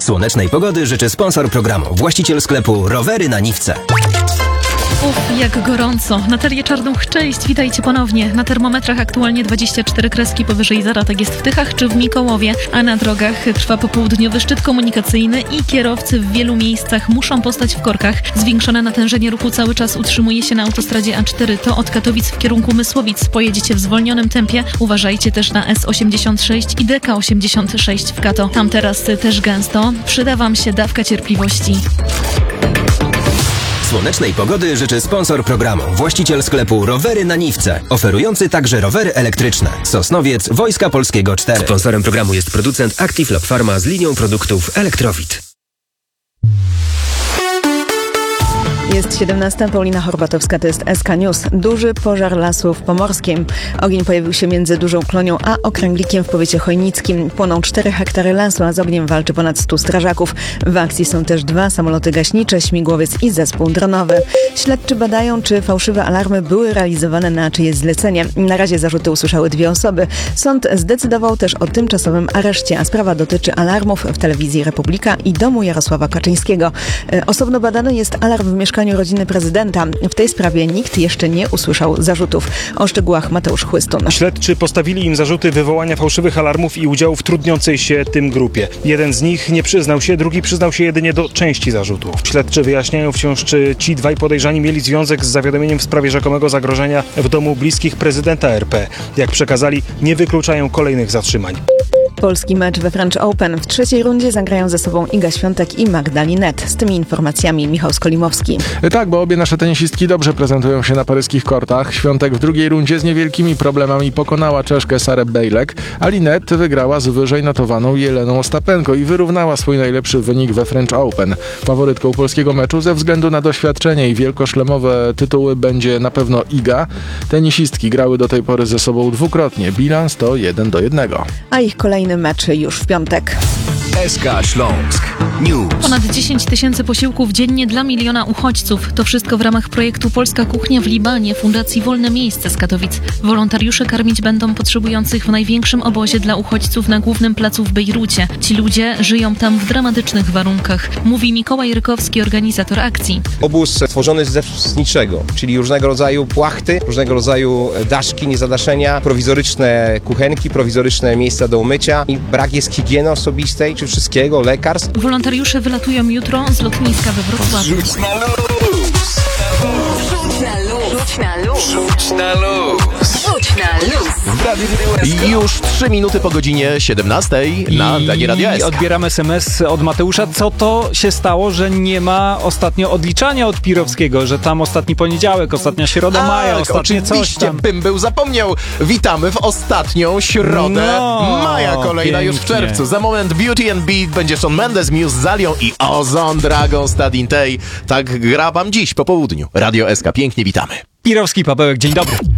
Słonecznej pogody życzy sponsor programu, właściciel sklepu Rowery na Niwce. Jak gorąco. Natalię Czarnuch, cześć, witajcie ponownie. Na termometrach aktualnie 24 kreski powyżej zera, tak jest w Tychach czy w Mikołowie, a na drogach trwa popołudniowy szczyt komunikacyjny i kierowcy w wielu miejscach muszą postać w korkach. Zwiększone natężenie ruchu cały czas utrzymuje się na autostradzie A4, to od Katowic w kierunku Mysłowic. Pojedziecie w zwolnionym tempie. Uważajcie też na S86 i DK86 w Kato. Tam teraz też gęsto. Przyda wam się dawka cierpliwości. Słonecznej pogody życzy sponsor programu, właściciel sklepu Rowery na Niwce, oferujący także rowery elektryczne. Sosnowiec Wojska Polskiego 4. Sponsorem programu jest producent Active Lab Pharma z linią produktów Elektrowit. Jest 17. Paulina Horbatowska, to jest SK News. Duży pożar lasu w Pomorskim. Ogień pojawił się między Dużą Klonią a Okręglikiem w powiecie chojnickim. Płoną 4 hektary lasu, a z ogniem walczy ponad 100 strażaków. W akcji są też 2 samoloty gaśnicze, śmigłowiec i zespół dronowy. Śledczy badają, czy fałszywe alarmy były realizowane na czyjeś zlecenie. Na razie zarzuty usłyszały 2 osoby. Sąd zdecydował też o tymczasowym areszcie, a sprawa dotyczy alarmów w telewizji Republika i domu Jarosława Kaczyńskiego. Osobno badany jest alarm w mieszkaniu rodziny prezydenta. W tej sprawie nikt jeszcze nie usłyszał zarzutów. O szczegółach Mateusz Chłystun. Śledczy postawili im zarzuty wywołania fałszywych alarmów i udziału w trudniącej się tym grupie. Jeden z nich nie przyznał się, drugi przyznał się jedynie do części zarzutów. Śledczy wyjaśniają wciąż, czy ci 2 podejrzani mieli związek z zawiadomieniem w sprawie rzekomego zagrożenia w domu bliskich prezydenta RP. Jak przekazali, nie wykluczają kolejnych zatrzymań. Polski mecz we French Open. W 3. rundzie zagrają ze sobą Iga Świątek i Magda Linette. Z tymi informacjami Michał Skolimowski. Tak, bo obie nasze tenisistki dobrze prezentują się na paryskich kortach. Świątek w 2. rundzie z niewielkimi problemami pokonała Czeszkę Sarę Bejlek, a Linette wygrała z wyżej notowaną Jeleną Ostapenko i wyrównała swój najlepszy wynik we French Open. Faworytką polskiego meczu ze względu na doświadczenie i wielkoszlemowe tytuły będzie na pewno Iga. Tenisistki grały do tej pory ze sobą dwukrotnie. Bilans to 1-1. A ich kolejny mecz już w piątek. SK Śląsk News. Ponad 10 000 posiłków dziennie dla 1 000 000 uchodźców. To wszystko w ramach projektu Polska Kuchnia w Libanie Fundacji Wolne Miejsce z Katowic. Wolontariusze karmić będą potrzebujących w największym obozie dla uchodźców na głównym placu w Bejrucie. Ci ludzie żyją tam w dramatycznych warunkach, mówi Mikołaj Rykowski, organizator akcji. Obóz stworzony z niczego, czyli różnego rodzaju płachty, różnego rodzaju daszki, niezadaszenia, prowizoryczne kuchenki, prowizoryczne miejsca do umycia i brak jest higieny osobistej, czy wszystkiego, lekarstw. Wolontariusze wylatują jutro z lotniska we Wrocławiu. Rzuć na luz! Rzuć na luz! Rzuć na luz! Rzuć na luz! Rzuć na luz! I już 3 minuty po godzinie 17 na antenie Radia SK. Odbieram SMS od Mateusza. Co to się stało, że nie ma ostatnio odliczania od Pirowskiego, że tam ostatni poniedziałek, ostatnia środa maja, ostatnie coś tam. Bym był zapomniał. Witamy w ostatnią środę maja, kolejna już w czerwcu. Za moment Beauty and Beat, będzie Shawn Mendes, Muse z Alią i Ozon Dragon Stadin Tej. Tak gra wam dziś po południu. Radio SK, pięknie witamy. Pirowski, Pawełek, dzień dobry.